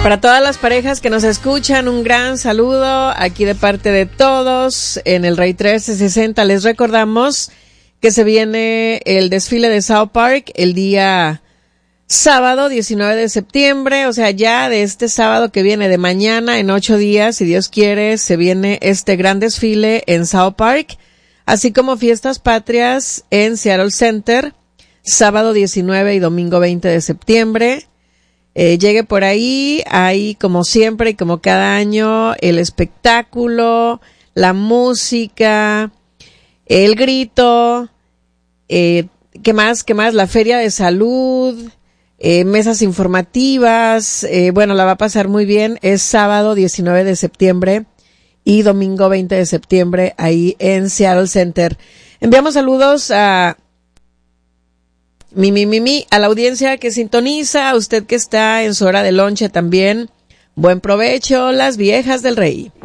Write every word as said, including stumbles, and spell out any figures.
Para todas las parejas que nos escuchan, un gran saludo aquí de parte de todos en el Rey trece sesenta. Les recordamos que se viene el desfile de South Park el día sábado diecinueve de septiembre, o sea, ya de este sábado que viene, de mañana, en ocho días, si Dios quiere, se viene este gran desfile en South Park, así como fiestas patrias en Seattle Center, sábado diecinueve y domingo veinte de septiembre. Eh, llegue por ahí, hay como siempre y como cada año el espectáculo, la música, el grito, eh, ¿qué más? ¿Qué más? La feria de salud, eh, mesas informativas, eh, bueno, la va a pasar muy bien. Es sábado diecinueve de septiembre y domingo veinte de septiembre ahí en Seattle Center. Enviamos saludos a Mi, mi, mi, mi, a la audiencia que sintoniza, a usted que está en su hora de lonche también. Buen provecho, las viejas del Rey.